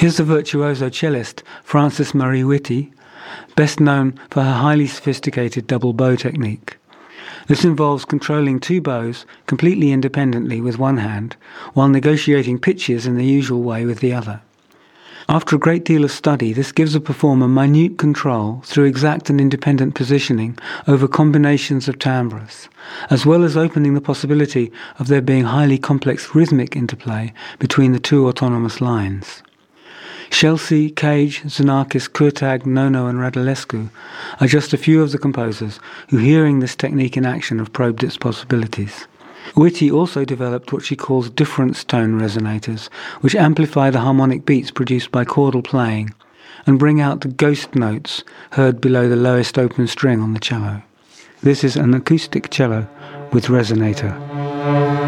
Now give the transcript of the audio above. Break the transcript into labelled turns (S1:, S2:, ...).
S1: Here's the virtuoso cellist Frances Marie Whitty, best known for her highly sophisticated double bow technique. This involves controlling two bows completely independently with one hand, while negotiating pitches in the usual way with the other. After a great deal of study, this gives a performer minute control through exact and independent positioning over combinations of timbres, as well as opening the possibility of there being highly complex rhythmic interplay between the two autonomous lines. Chelsea, Cage, Xenakis, Kurtag, Nono and Radulescu are just a few of the composers who, hearing this technique in action, have probed its possibilities. Whitty also developed what she calls difference tone resonators, which amplify the harmonic beats produced by chordal playing and bring out the ghost notes heard below the lowest open string on the cello. This is an acoustic cello with resonator.